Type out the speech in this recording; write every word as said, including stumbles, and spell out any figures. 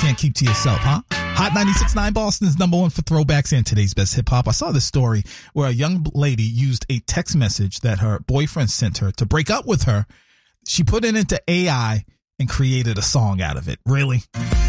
can't keep to yourself, huh? Hot ninety-six point nine Boston's number one for throwbacks and today's best hip hop. I saw this story where a young lady used a text message that her boyfriend sent her to break up with her. She put it into A I and created a song out of it. Really?